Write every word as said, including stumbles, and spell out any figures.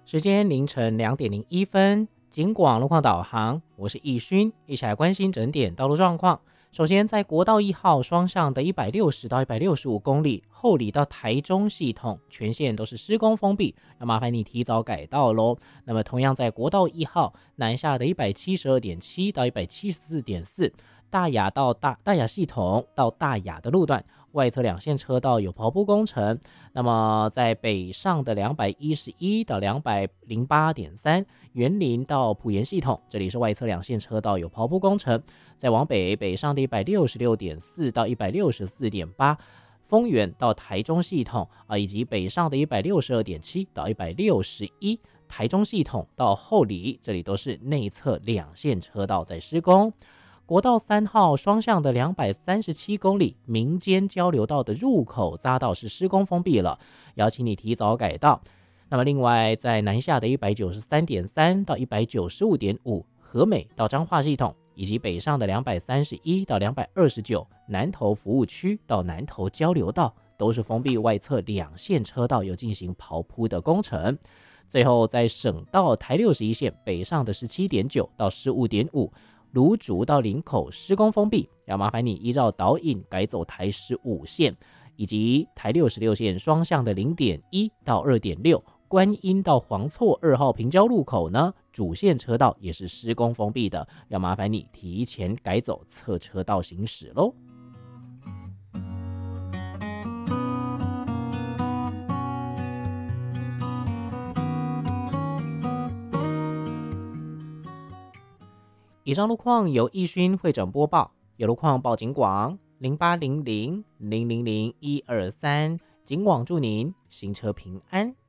时间凌晨两点零一分，警广路况导航，我是易勋，一起来关心整点道路状况。首先，在国道一号双向的一百六十到一百六十五公里后里到台中系统，全线都是施工封闭，要麻烦你提早改道喽。那么，同样在国道一号南下的一百七十二点七到一百七十四点四，大雅到大大雅系统到大雅的路段，外侧两线车道有刨铺工程。那么在北上的两百一十一到两百零八点三，园林到埔盐系统，这里是外侧两线车道有刨铺工程。再往北，北上的一百六十六点四到一百六十四点八，丰原到台中系统啊，以及北上的一百六十二点七到一百六十一，台中系统到后里，这里都是内侧两线车道在施工。国道三号双向的两百三十七公里民间交流道的入口匝道是施工封闭了，邀请你提早改道。那么另外在南下的一百九十三点三到一百九十五点五，和美到彰化系统，以及北上的两百三十一到两百二十九，南投服务区到南投交流道都是封闭，外侧两线车道有进行刨铺的工程。最后在省道台六十一线北上的十七点九到十五点五，芦竹到林口施工封闭，要麻烦你依照导引改走台十五线，以及台六十六线双向的零点一到二点六，观音到黄厝二号平交路口呢，主线车道也是施工封闭的，要麻烦你提前改走侧车道行驶咯。以上路况由易勋会诊播报，有路况报警广零八零零零零零一二三，警广祝您行车平安。